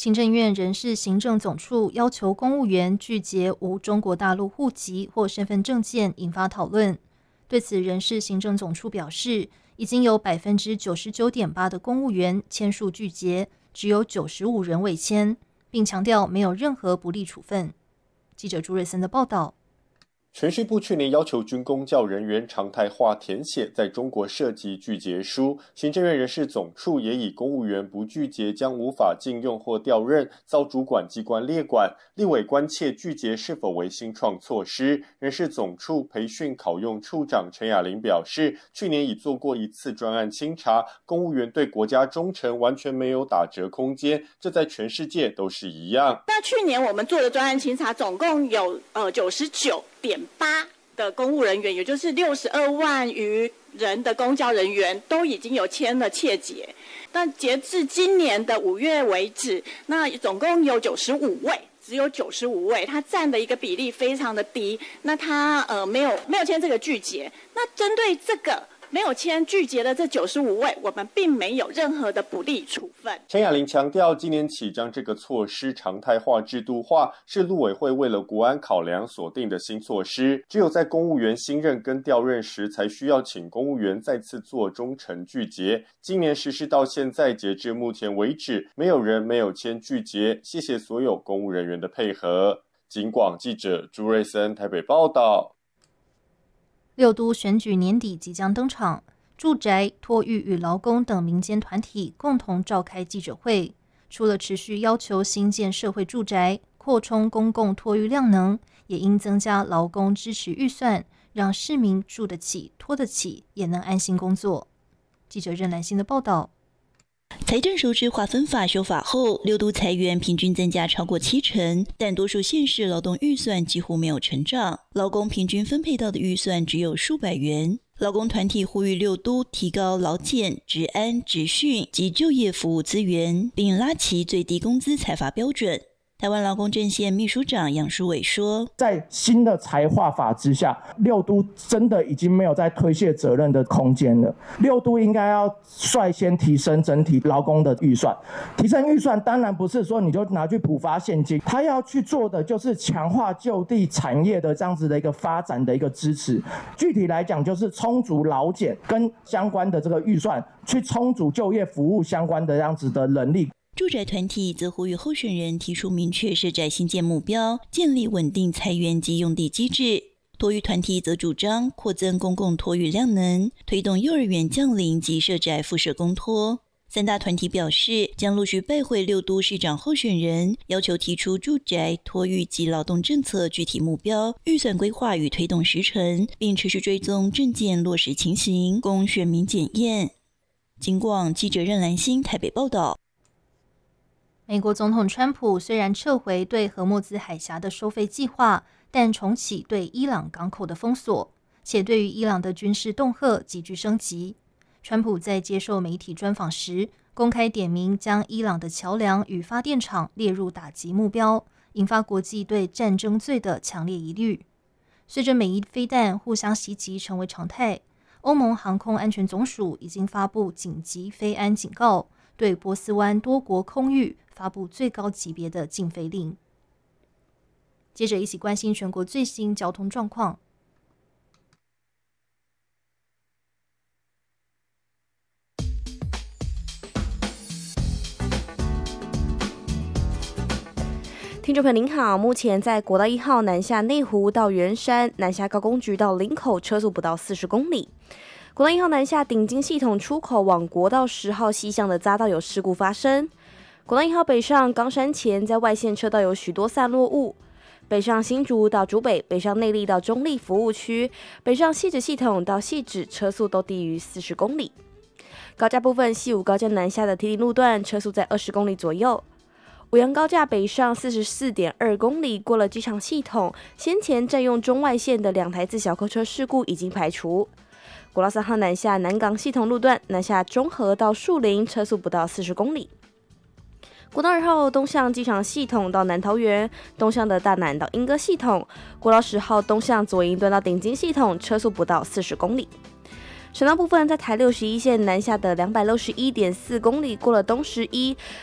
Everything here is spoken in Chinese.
行政院人事行政总处要求公务员具结无中国大陆户籍或身份证件，引发讨论。对此，人事行政总处表示，已经有 99.8% 的公务员签署具结，只有95人未签，并强调没有任何不利处分。记者朱瑞森的报道。 铨叙部去年要求军公教人员常态化填写在中国涉及具结书，行政院人事总处也以公务员不具结将无法禁用或调任，遭主管机关列管。立委关切具结是否为新创措施，人事总处培训考用处长陈雅玲表示，去年已做过一次专案清查，公务员对国家忠诚完全没有打折空间，这在全世界都是一样。 那去年我们做的专案清查总共有99.8%的公务人员，也就是62万余人的公教人员都已经有签了切结。但截至今年的5月为止，那总共有95位，只有95位，它占的一个比例非常的低。那它没有签这个具结。那针对这个没有签具结的这95位，我们并没有任何的不利处分。 陈雅玲强调，今年起将这个措施常态化、制度化，是陆委会为了国安考量所定的新措施。只有在公务员新任跟调任时，才需要请公务员再次做忠诚具结。今年实施到现在，截至目前为止，没有人没有签具结。谢谢所有公务人员的配合。警广记者朱瑞森台北报道。 六都选举年底即将登场，住宅、托育与劳工等民间团体共同召开记者会，除了持续要求新建社会住宅、扩充公共托育量能，也应增加劳工支持预算，让市民住得起、拖得起，也能安心工作。记者任兰心的报道。 财政收支划分法修法后，六都财源平均增加超过70%，但多数县市劳动预算几乎没有成长，劳工平均分配到的预算只有数百元。劳工团体呼吁六都提高劳检、职安、职训及就业服务资源，并拉齐最低工资采罚标准。台湾劳工阵线秘书长杨书伟说， 在新的财划法之下，六都真的已经没有再推卸责任的空间了。六都应该要率先提升整体劳工的预算。提升预算当然不是说你就拿去补发现金，他要去做的就是强化就地产业的这样子的一个发展的一个支持。具体来讲，就是充足劳检跟相关的这个预算，去充足就业服务相关的这样子的人力。 住宅团体则呼吁候选人提出明确社宅新建目标，建立稳定财源及用地机制。托育团体则主张扩增公共托育量能，推动幼儿园降龄及社宅附设公托。三大团体表示，将陆续拜会六都市长候选人，要求提出住宅、托育及劳动政策具体目标、预算规划与推动时程，并持续追踪政见落实情形，供选民检验。警广记者任兰心台北报道。 美国总统川普虽然撤回对荷默兹海峡的收费计划，但重启对伊朗港口的封锁，且对于伊朗的军事恫吓急剧升级。川普在接受媒体专访时，公开点名将伊朗的桥梁与发电厂列入打击目标，引发国际对战争罪的强烈疑虑。随着美伊飞弹互相袭击成为常态，欧盟航空安全总署已经发布紧急飞安警告，对波斯湾多国空域发布最高级别的禁飞令。接着一起关心全国最新交通状况。 听众朋友您好，目前在国道1号南下内湖到圆山，南下高工局到林口车速不到40公里。国道1号南下顶金系统出口往国道10号西向的匝道有事故发生。国道1号北上冈山前，在外线车道有许多散落物。北上新竹到竹北，北上内壢到中壢服务区，北上汐止系统到汐止车速都低于40公里。高架部分，西武高架南下的堤顶路段车速在20公里左右。五杨高架北上44.2公里，过了机场系统，先前占用中外线的2台自小客车事故已经排除。国道3号南下南港系统路段，南下中和到树林，车速不到40公里。国道2号东向机场系统到南桃园，东向的大南到莺歌系统。国道10号东向左营段到顶金系统，车速不到40公里。省道部分，在台61线南下的261.4公里，过了东11，